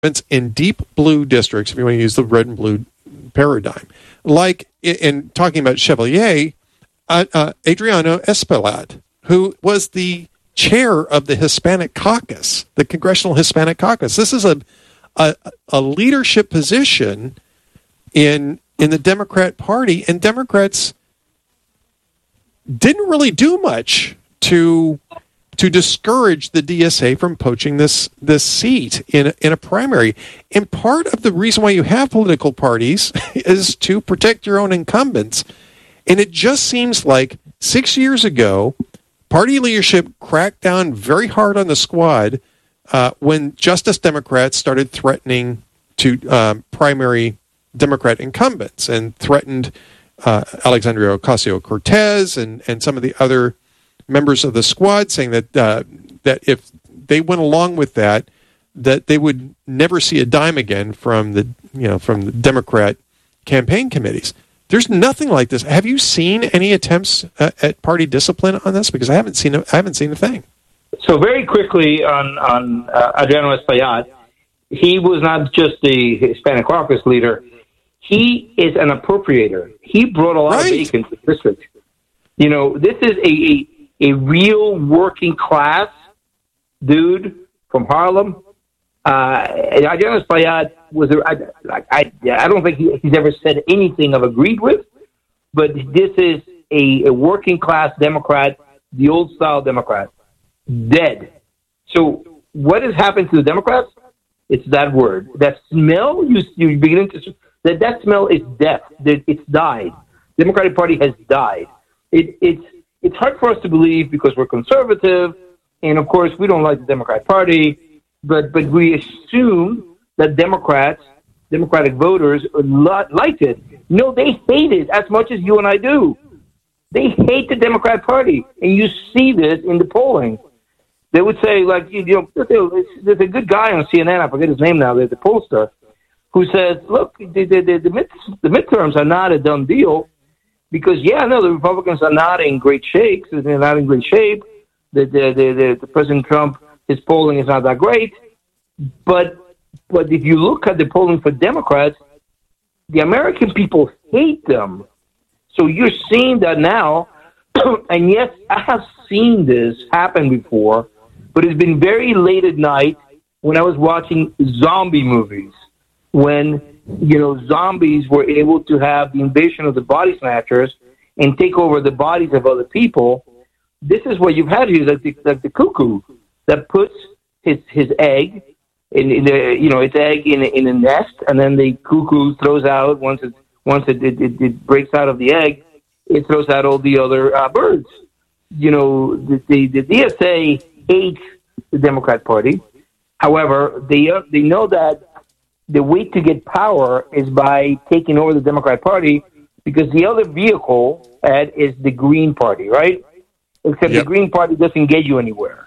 in deep blue districts, if you want to use the red and blue paradigm, like in talking about Chevalier, Adriano Espaillat, who was the chair of the Hispanic Caucus, the Congressional Hispanic Caucus. This is a leadership position in the Democrat Party, and Democrats didn't really do much to discourage the DSA from poaching this seat in a primary. And part of the reason why you have political parties is to protect your own incumbents. And it just seems like 6 years ago, party leadership cracked down very hard on the Squad when Justice Democrats started threatening to primary Democrat incumbents and threatened Alexandria Ocasio-Cortez and some of the other members of the Squad, saying that if they went along with that they would never see a dime again from the Democrat campaign committees. There's nothing like this. Have you seen any attempts at party discipline on this? Because I haven't seen a thing. So very quickly on Adriano Espaillat, he was not just the Hispanic Caucus leader. He is an appropriator. He brought a lot of bacon to the district. This is a real working class dude from Harlem. Adriano Espaillat was I don't think he's ever said anything I've agreed with, but this is a working class Democrat, the old style Democrat, dead. So what has happened to the Democrats? It's that word, that smell. You begin to that smell is death. It's died. The Democratic Party has died. It's hard for us to believe because we're conservative, and of course we don't like the Democratic Party, but we assume that Democratic voters liked it. No, they hate it as much as you and I do. They hate the Democratic Party, and you see this in the polling. They would say, like, there's a good guy on CNN, I forget his name now, there's a pollster, who says, look, the midterms are not a done deal because, the Republicans are not in great shape. They're not in great shape. The President Trump, his polling is not that great. But if you look at the polling for Democrats, the American people hate them. So you're seeing that now. And yes, I have seen this happen before, but it's been very late at night when I was watching zombie movies, when, zombies were able to have the invasion of the body snatchers and take over the bodies of other people. This is what you've had here, like the cuckoo that puts his egg its egg in a nest, and then the cuckoo throws out once it breaks out of the egg, it throws out all the other birds. The DSA hates the Democrat Party. However, they know that the way to get power is by taking over the Democrat Party, because the other vehicle, Ed, is the Green Party, right? Except the Green Party doesn't get you anywhere.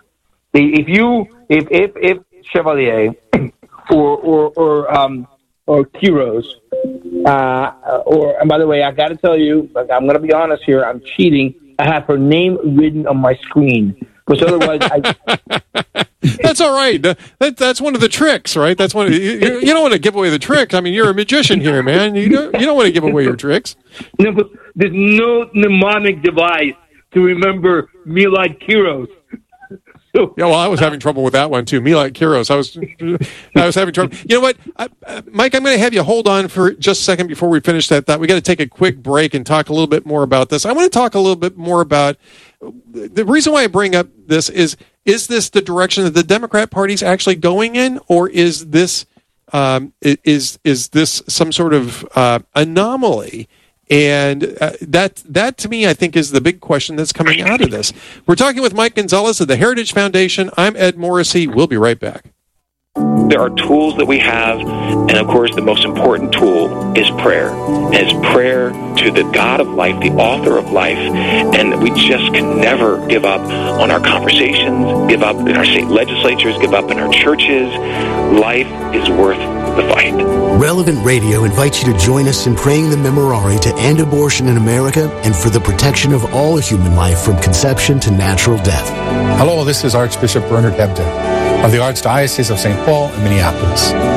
If Chevalier or Quiroz, and by the way, I got to tell you, I'm going to be honest here, I'm cheating. I have her name written on my screen, because otherwise That's all right. That's one of the tricks, right? That's one. You don't want to give away the trick. I mean, you're a magician here, man. You don't want to give away your tricks. No, but there's no mnemonic device to remember Milad Quiroz. I was having trouble with that one too. Milad Quiroz. I was having trouble. You know what, Mike? I'm going to have you hold on for just a second before we finish that thought. We got to take a quick break and talk a little bit more about this. I want to talk a little bit more about the reason why I bring up this is this the direction that the Democrat Party is actually going in, or is this is this some sort of anomaly? And that to me, I think, is the big question that's coming out of this. We're talking with Mike Gonzalez of the Heritage Foundation. I'm Ed Morrissey. We'll be right back. There are tools that we have, and of course the most important tool is prayer. And it's prayer to the God of life, the author of life, and we just can never give up on our conversations, give up in our state legislatures, give up in our churches. Life is worth the fight. Relevant Radio invites you to join us in praying the Memorare to end abortion in America and for the protection of all human life from conception to natural death. Hello, this is Archbishop Bernard Hebda of the Archdiocese of St. Paul in Minneapolis.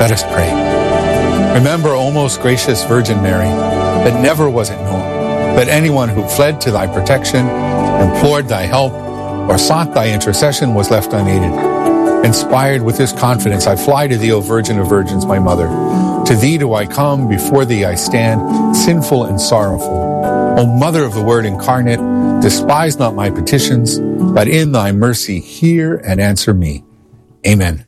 Let us pray. Remember, O most gracious Virgin Mary, that never was it known that anyone who fled to thy protection, implored thy help, or sought thy intercession was left unaided. Inspired with this confidence, I fly to thee, O Virgin of Virgins, my mother. To thee do I come, before thee I stand, sinful and sorrowful. O Mother of the Word incarnate, despise not my petitions, but in thy mercy hear and answer me. Amen.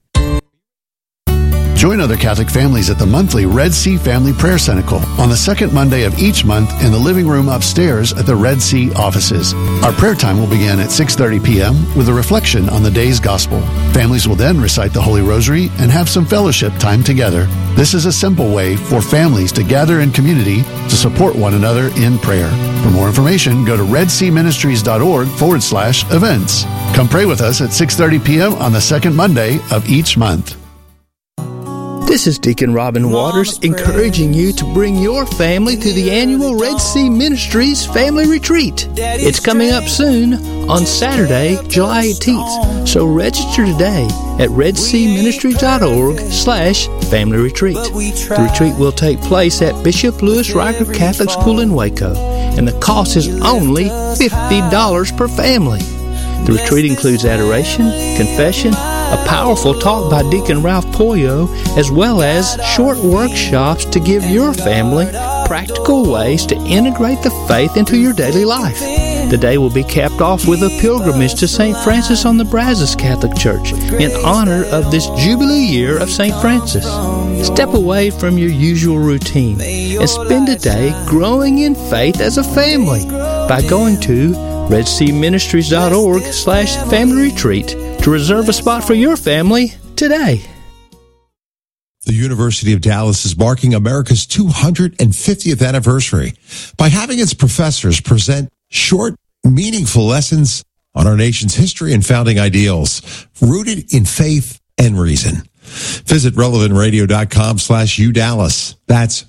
Join other Catholic families at the monthly Red Sea Family Prayer Cenacle on the second Monday of each month in the living room upstairs at the Red Sea offices. Our prayer time will begin at 6:30 p.m. with a reflection on the day's gospel. Families will then recite the Holy Rosary and have some fellowship time together. This is a simple way for families to gather in community to support one another in prayer. For more information, go to redseaministries.org/events. Come pray with us at 6:30 p.m. on the second Monday of each month. This is Deacon Robin Waters encouraging you to bring your family to the annual Red Sea Ministries Family Retreat. It's coming up soon on Saturday, July 18th. So register today at redseaministries.org/family retreat. The retreat will take place at Bishop Louis Reicher Catholic School in Waco, and the cost is only $50 per family. The retreat includes adoration, confession, a powerful talk by Deacon Ralph Pollo, as well as short workshops to give your family practical ways to integrate the faith into your daily life. The day will be capped off with a pilgrimage to St. Francis on the Brazos Catholic Church in honor of this Jubilee year of St. Francis. Step away from your usual routine and spend a day growing in faith as a family by going to redseaministries.org/family retreat to reserve a spot for your family today. The University of Dallas is marking America's 250th anniversary by having its professors present short, meaningful lessons on our nation's history and founding ideals, rooted in faith and reason. Visit relevantradio.com/UDallas. That's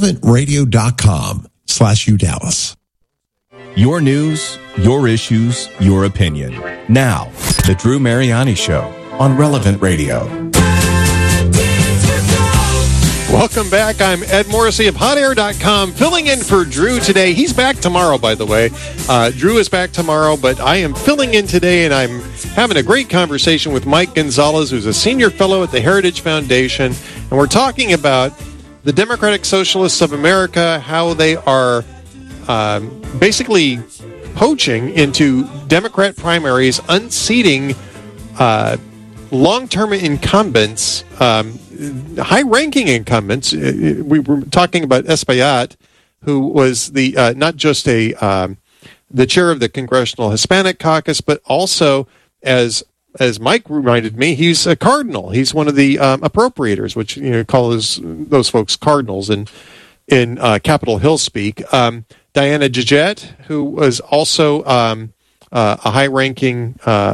relevantradio.com/UDallas. Your news, your issues, your opinion. Now, The Drew Mariani Show on Relevant Radio. Welcome back. I'm Ed Morrissey of HotAir.com, filling in for Drew today. He's back tomorrow, by the way. Drew is back tomorrow, but I am filling in today, and I'm having a great conversation with Mike Gonzalez, who's a senior fellow at the Heritage Foundation, and we're talking about the Democratic Socialists of America, how they are basically poaching into Democrat primaries, unseating long-term incumbents, high-ranking incumbents. We were talking about Espaillat, who was the not just the chair of the Congressional Hispanic Caucus, but also, as Mike reminded me, he's a cardinal. He's one of the appropriators, which call those folks cardinals in Capitol Hill speak. Diana Georgette, who was also a high-ranking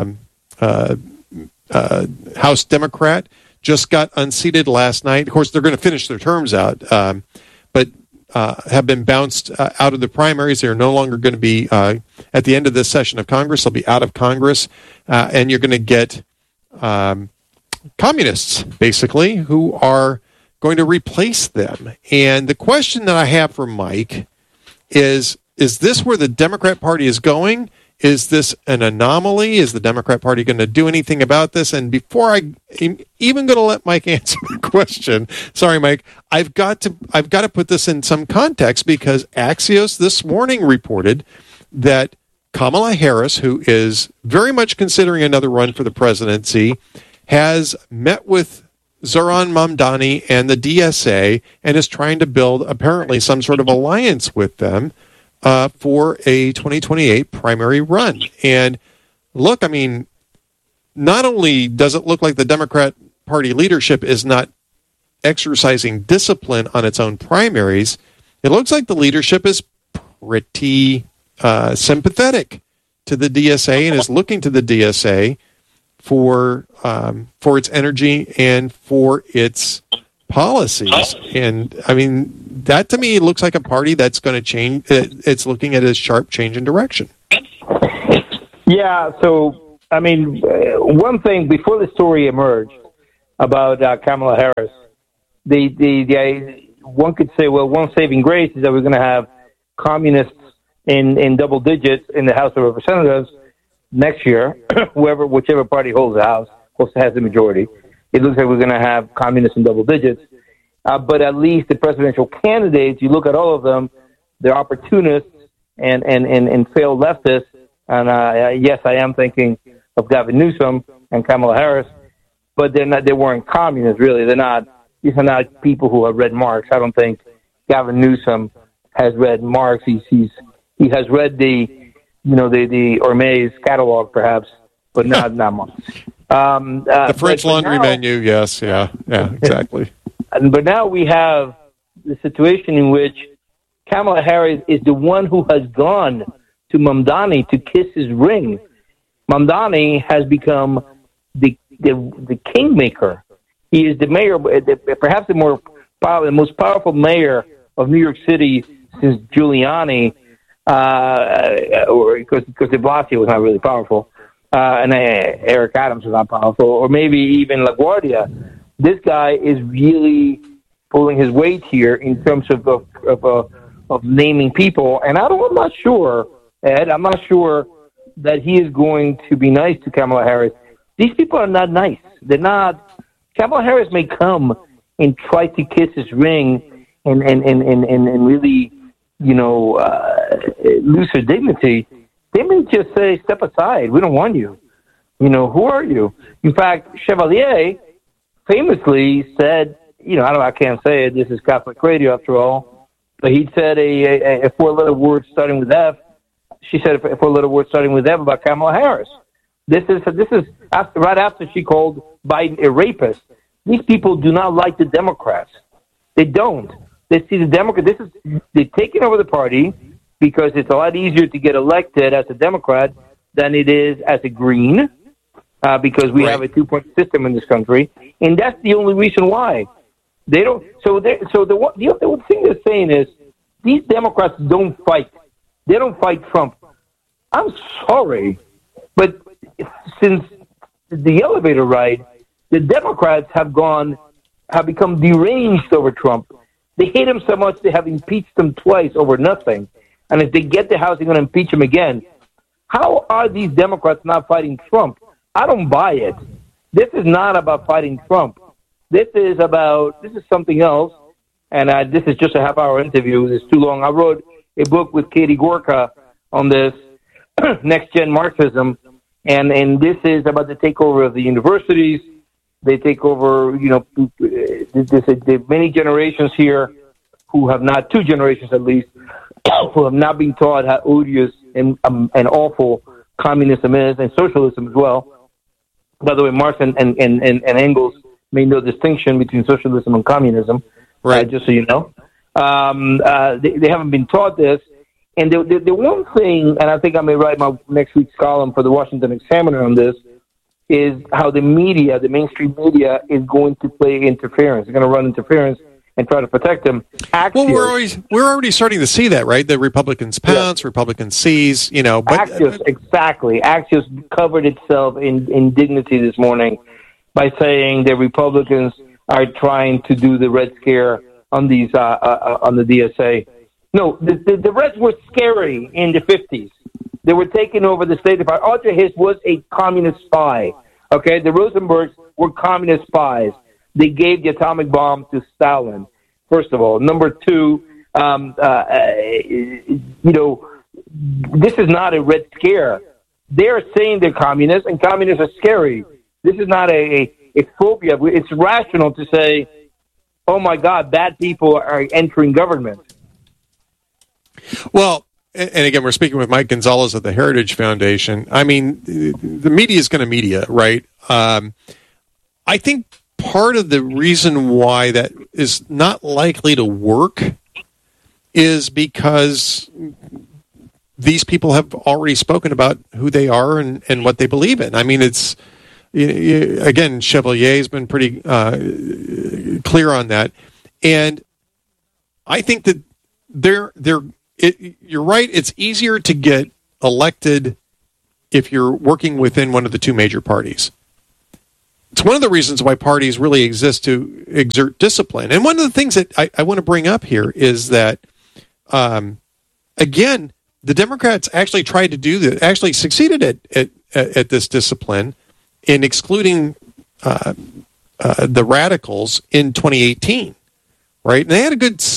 House Democrat, just got unseated last night. Of course, they're going to finish their terms out, but have been bounced out of the primaries. They're no longer going to be, at the end of this session of Congress, they'll be out of Congress, and you're going to get communists, basically, who are going to replace them. And the question that I have for Mike is this where the Democrat Party is going? Is this an anomaly? Is the Democrat Party going to do anything about this? And before I'm even going to let Mike answer the question, sorry, Mike, I've got to put this in some context, because Axios this morning reported that Kamala Harris, who is very much considering another run for the presidency, has met with Zohran Mamdani and the DSA and is trying to build apparently some sort of alliance with them for a 2028 primary run. And look, I mean, not only does it look like the Democrat Party leadership is not exercising discipline on its own primaries, it looks like the leadership is pretty sympathetic to the DSA and is looking to the DSA for its energy and for its policies. And I mean, that to me looks like a party that's going to change. It's looking at a sharp change in direction. Yeah. So I mean, one thing before the story emerged, about Kamala Harris. One could say, well, one saving grace is that we're going to have communists in double digits in the House of Representatives next year, whichever party holds the House, has the majority. It looks like we're going to have communists in double digits. But at least the presidential candidates, you look at all of them, they're opportunists and failed leftists. And yes, I am thinking of Gavin Newsom and Kamala Harris, but they weren't communists, really. These are not people who have read Marx. I don't think Gavin Newsom has read Marx. He has read the Hermès catalog, perhaps, but not Marx. The French laundry menu, yes, yeah, exactly. But now we have the situation in which Kamala Harris is the one who has gone to Mamdani to kiss his ring. Mamdani has become the kingmaker. He is the mayor, perhaps the most powerful mayor of New York City since Giuliani, or because de Blasio was not really powerful, and Eric Adams was not powerful, or maybe even LaGuardia. This guy is really pulling his weight here in terms of naming people, and I'm not sure, Ed. I'm not sure that he is going to be nice to Kamala Harris. These people are not nice. They're not. Kamala Harris may come and try to kiss his ring and really, lose her dignity. They may just say, "Step aside. We don't want you." Who are you? In fact, Chevalier famously said, I can't say it. This is Catholic radio after all, but he said a four-letter word starting with F. She said a four-letter word starting with F about Kamala Harris. This is right after she called Biden a rapist. These people do not like the Democrats. They don't. They see the Democrats. They're taking over the party because it's a lot easier to get elected as a Democrat than it is as a Green, because we have a two-party system in this country, and that's the only reason why they don't. So the thing they're saying is these Democrats don't fight. They don't fight Trump. I'm sorry, but since the elevator ride, the Democrats have become deranged over Trump. They hate him so much they have impeached him twice over nothing. And if they get the House, they're going to impeach him again. How are these Democrats not fighting Trump? I don't buy it. This is not about fighting Trump. This is something else. And this is just a half-hour interview. It's too long. I wrote a book with Katie Gorka on this, Next Gen Marxism. And this is about the takeover of the universities. They take over, there's many generations here who have not, two generations at least, who have not been taught how odious and awful communism is, and socialism as well. By the way, Marx and Engels made no distinction between socialism and communism, right? Just so you know. They haven't been taught this. And the one thing, and I think I may write my next week's column for the Washington Examiner on this, is how the media, the mainstream media, is going to play interference. They're going to run interference and try to protect them. Axios, well, we're already starting to see that, right? The Republicans pounce, Republicans seize, But, Axios, exactly. Axios covered itself in dignity this morning by saying the Republicans are trying to do the Red Scare on these on the DSA. No, the Reds were scary in the 50s. They were taking over the State Department. Audrey Hess was a communist spy. Okay, the Rosenbergs were communist spies. They gave the atomic bomb to Stalin, first of all. Number two, this is not a Red Scare. They're saying they're communists, and communists are scary. This is not a phobia. It's rational to say, oh, my God, bad people are entering government. Well, and again, we're speaking with Mike Gonzalez of the Heritage Foundation. I mean, the media is going to media, right? I think part of the reason why that is not likely to work is because these people have already spoken about who they are and what they believe in. I mean, it's, again, Chevalier has been pretty clear on that. And I think that you're right. It's easier to get elected if you're working within one of the two major parties. it's one of the reasons why parties really exist, to exert discipline. And one of the things that I want to bring up here is that, again, the Democrats actually tried to do this, actually succeeded at this discipline in excluding the radicals in 2018, right? And they had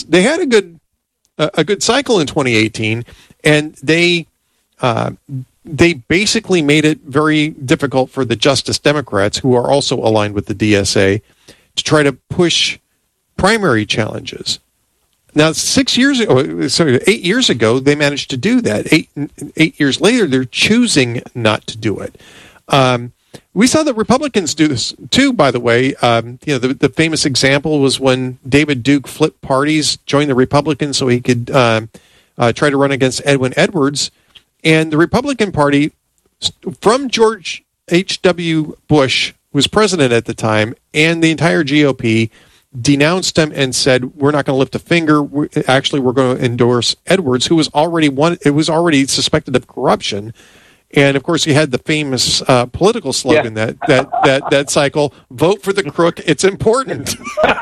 a good cycle in 2018, and they basically made it very difficult for the Justice Democrats, who are also aligned with the DSA, to try to push primary challenges. Now, 8 years ago, they managed to do that. Eight years later, they're choosing not to do it. We saw the Republicans do this too, by the way. The famous example was when David Duke flipped parties, joined the Republicans so he could try to run against Edwin Edwards. And the Republican Party, from George H.W. Bush, who was president at the time, and the entire GOP, denounced him and said, we're not going to lift a finger. We're going to endorse Edwards, who was already suspected of corruption. And of course, he had the famous political slogan that cycle: "Vote for the crook. It's important."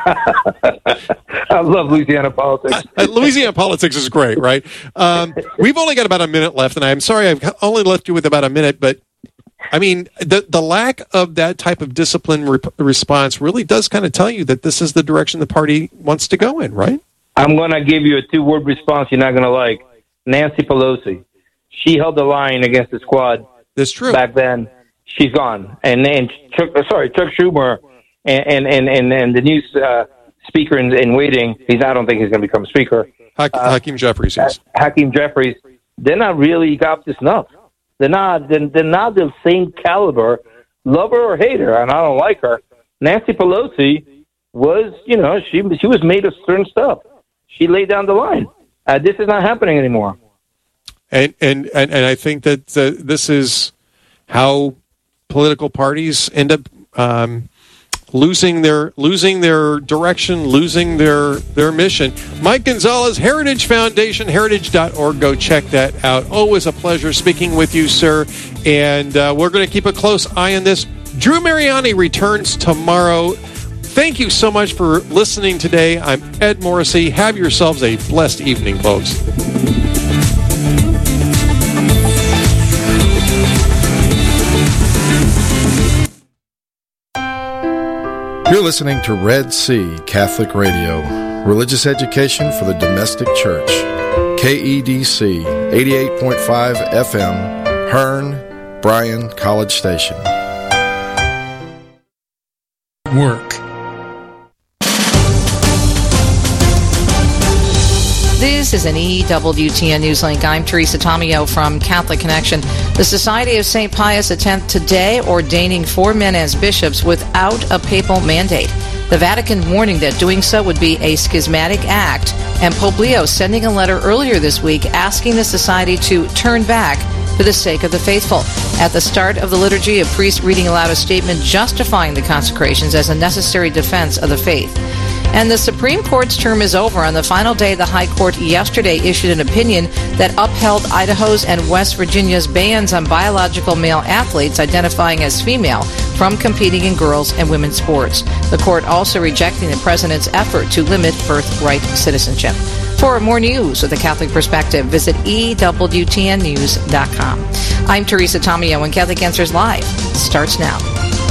I love Louisiana politics. Louisiana politics is great, right? We've only got about a minute left, and I'm sorry I've only left you with about a minute, but I mean, the lack of that type of discipline response really does kind of tell you that this is the direction the party wants to go in, right? I'm going to give you a 2-word response you're not going to like. Nancy Pelosi. She held the line against the Squad. That's true. Back then, she's gone. And then Chuck Schumer and the new speaker in waiting. I don't think he's going to become speaker. Hakeem Jeffries. Yes. Hakeem Jeffries. They're not really up to snuff. They're not the same caliber. Love her or hate her, and I don't like her. Nancy Pelosi was, she was made of certain stuff. She laid down the line. This is not happening anymore. And I think that this is how political parties end up losing their direction, losing their mission. Mike Gonzalez, Heritage Foundation, heritage.org. Go check that out. Always a pleasure speaking with you, sir. And we're going to keep a close eye on this. Drew Mariani returns tomorrow. Thank you so much for listening today. I'm Ed Morrissey. Have yourselves a blessed evening, folks. You're listening to Red Sea Catholic Radio, religious education for the domestic church. KEDC 88.5 FM, Hearn, Bryan College Station. Work. This is an EWTN Newslink. I'm Teresa Tomeo from Catholic Connection. The Society of St. Pius X today ordaining 4 men as bishops without a papal mandate. The Vatican warning that doing so would be a schismatic act, and Pope Leo sending a letter earlier this week asking the society to turn back for the sake of the faithful. At the start of the liturgy, a priest reading aloud a statement justifying the consecrations as a necessary defense of the faith. And the Supreme Court's term is over. On the final day, the High Court yesterday issued an opinion that upheld Idaho's and West Virginia's bans on biological male athletes identifying as female from competing in girls' and women's sports. The court also rejecting the president's effort to limit birthright citizenship. For more news with a Catholic perspective, visit EWTNnews.com. I'm Teresa Tomeo, and Catholic Answers Live starts now.